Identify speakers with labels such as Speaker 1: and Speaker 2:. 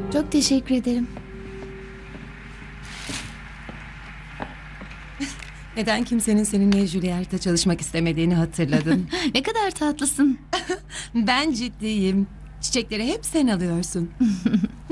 Speaker 1: Çok teşekkür ederim.
Speaker 2: Neden kimsenin seninle Juilliard'da çalışmak istemediğini hatırladın.
Speaker 1: Ne kadar tatlısın.
Speaker 2: Ben ciddiyim. Çiçekleri hep sen alıyorsun.